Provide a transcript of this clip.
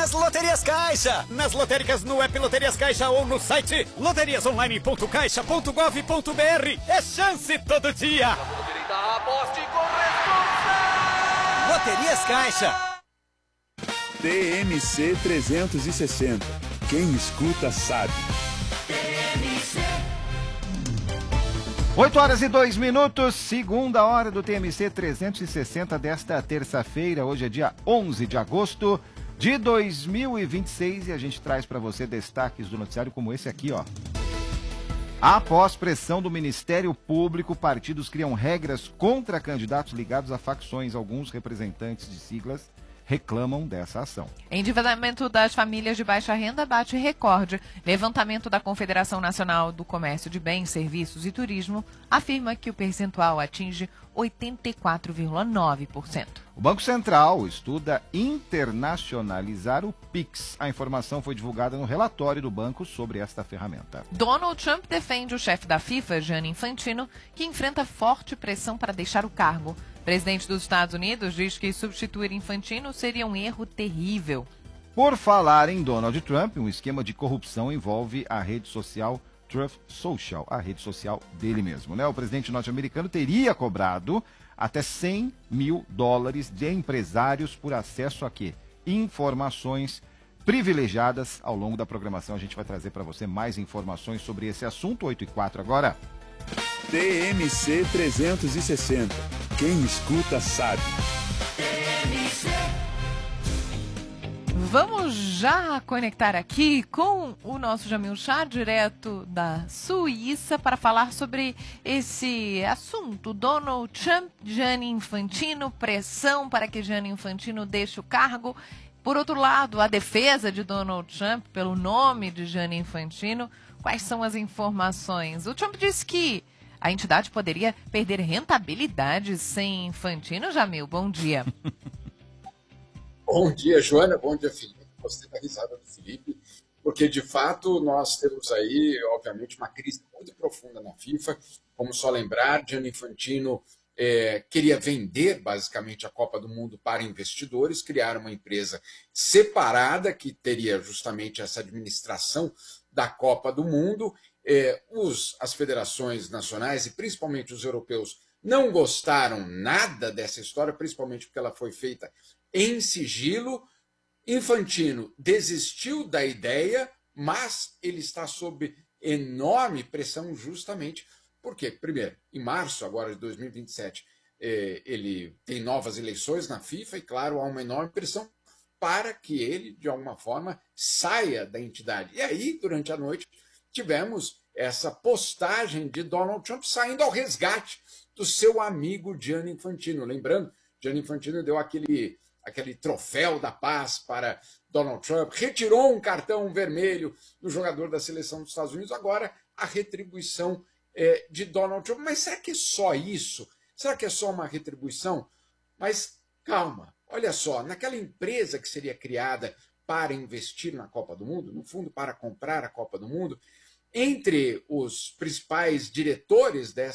nas Loterias Caixa. Nas lotéricas no app Loterias Caixa ou no site loteriasonline.caixa.gov.br. É chance todo dia. Aposte com responsa. Loterias Caixa. TMC 360. Quem escuta sabe. 8h02, segunda hora do TMC 360 desta terça-feira. Hoje é dia 11 de agosto de 2026 e a gente traz para você destaques do noticiário como esse aqui, ó. Após pressão do Ministério Público, partidos criam regras contra candidatos ligados a facções. Alguns representantes de siglas reclamam dessa ação. Endividamento das famílias de baixa renda bate recorde. Levantamento da Confederação Nacional do Comércio de Bens, Serviços e Turismo afirma que o percentual atinge 84,9%. O Banco Central estuda internacionalizar o Pix. A informação foi divulgada no relatório do banco sobre esta ferramenta. Donald Trump defende o chefe da FIFA, Gianni Infantino, que enfrenta forte pressão para deixar o cargo. O presidente dos Estados Unidos diz que substituir Infantino seria um erro terrível. Por falar em Donald Trump, um esquema de corrupção envolve a rede social Truth Social, a rede social dele mesmo, né? O presidente norte-americano teria cobrado até $100 mil de empresários por acesso a quê? Informações privilegiadas. Ao longo da programação a gente vai trazer para você mais informações sobre esse assunto. 8h04 agora. TMC 360. Quem escuta sabe. Vamos já conectar aqui com o nosso Jamil Chá, direto da Suíça, para falar sobre esse assunto. Donald Trump, Gianni Infantino, pressão para que Gianni Infantino deixe o cargo. Por outro lado, a defesa de Donald Trump pelo nome de Gianni Infantino. Quais são as informações? O Trump disse que a entidade poderia perder rentabilidade sem Infantino. Jamil, bom dia. Bom dia, Joana. Bom dia, Felipe. Gostei da risada do Felipe, porque, de fato, nós temos aí, obviamente, uma crise muito profunda na FIFA. Como só lembrar, Gianni Infantino queria vender, basicamente, a Copa do Mundo para investidores, criar uma empresa separada que teria justamente essa administração da Copa do Mundo. As federações nacionais, e principalmente os europeus, não gostaram nada dessa história, principalmente porque ela foi feita em sigilo. Infantino desistiu da ideia, mas ele está sob enorme pressão justamente porque, primeiro, em março agora de 2027, ele tem novas eleições na FIFA e, claro, há uma enorme pressão para que ele, de alguma forma, saia da entidade. E aí, durante a noite, tivemos essa postagem de Donald Trump saindo ao resgate do seu amigo Gianni Infantino. Lembrando, Gianni Infantino deu aquele troféu da paz para Donald Trump, retirou um cartão vermelho do jogador da seleção dos Estados Unidos, agora a retribuição de Donald Trump. Mas será que é só isso? Será que é só uma retribuição? Mas calma, olha só, naquela empresa que seria criada para investir na Copa do Mundo, no fundo para comprar a Copa do Mundo, entre os principais diretores